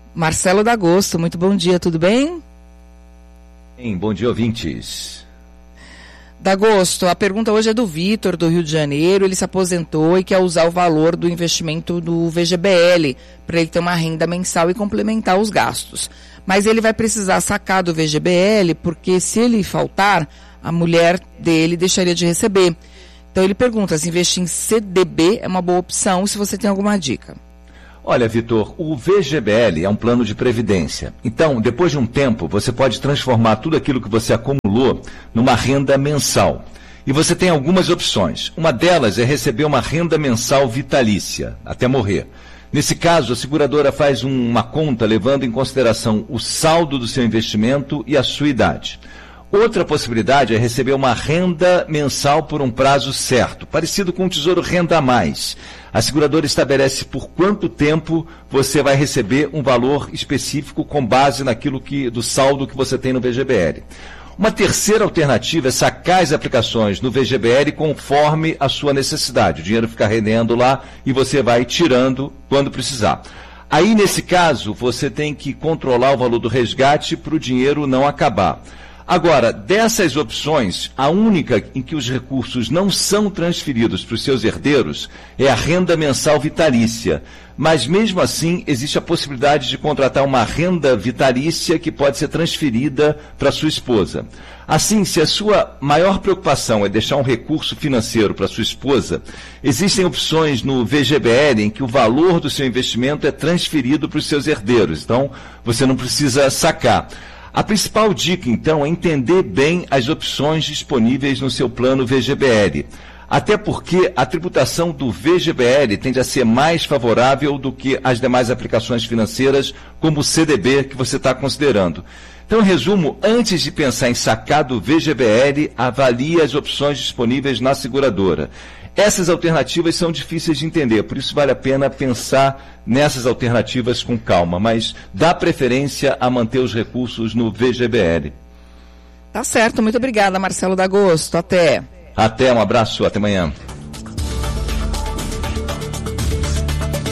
Marcelo D'Agosto, muito bom dia, tudo bem? Bom dia, ouvintes. D'Agosto, a pergunta hoje é do Vitor, do Rio de Janeiro. Ele se aposentou e quer usar o valor do investimento do VGBL para ele ter uma renda mensal e complementar os gastos. Mas ele vai precisar sacar do VGBL porque se ele faltar, a mulher dele deixaria de receber. Então ele pergunta se investir em CDB é uma boa opção, se você tem alguma dica. Olha, Vitor, o VGBL é um plano de previdência. Então, depois de um tempo, você pode transformar tudo aquilo que você acumulou numa renda mensal. E você tem algumas opções. Uma delas é receber uma renda mensal vitalícia, até morrer. Nesse caso, a seguradora faz uma conta levando em consideração o saldo do seu investimento e a sua idade. Outra possibilidade é receber uma renda mensal por um prazo certo, parecido com o Tesouro Renda a Mais. A seguradora estabelece por quanto tempo você vai receber um valor específico com base do saldo que você tem no VGBL. Uma terceira alternativa é sacar as aplicações no VGBL conforme a sua necessidade. O dinheiro fica rendendo lá e você vai tirando quando precisar. Aí, nesse caso, você tem que controlar o valor do resgate para o dinheiro não acabar. Agora, dessas opções, a única em que os recursos não são transferidos para os seus herdeiros é a renda mensal vitalícia. Mas, mesmo assim, existe a possibilidade de contratar uma renda vitalícia que pode ser transferida para sua esposa. Assim, se a sua maior preocupação é deixar um recurso financeiro para sua esposa, existem opções no VGBL em que o valor do seu investimento é transferido para os seus herdeiros. Então, você não precisa sacar. A principal dica, então, é entender bem as opções disponíveis no seu plano VGBL. Até porque a tributação do VGBL tende a ser mais favorável do que as demais aplicações financeiras, como o CDB que você está considerando. Então, em resumo, antes de pensar em sacar do VGBL, avalie as opções disponíveis na seguradora. Essas alternativas são difíceis de entender, por isso vale a pena pensar nessas alternativas com calma, mas dá preferência a manter os recursos no VGBL. Tá certo, muito obrigada, Marcelo D'Agosto. Até. Até, um abraço, até amanhã.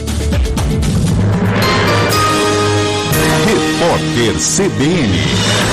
Repórter CBN.